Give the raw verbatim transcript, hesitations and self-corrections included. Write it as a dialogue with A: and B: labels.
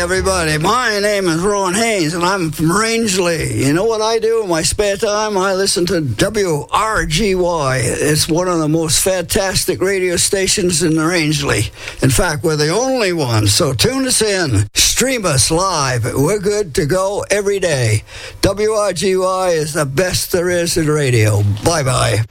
A: everybody. My name is Ron Haynes, and I'm from Rangeley. You know what I do in my spare time? I listen to W R G Y. It's one of the most fantastic radio stations in the Rangeley. In fact, we're the only one, so tune us in. Stream us live. We're good to go every day. W R G Y is the best there is in radio. Bye-bye.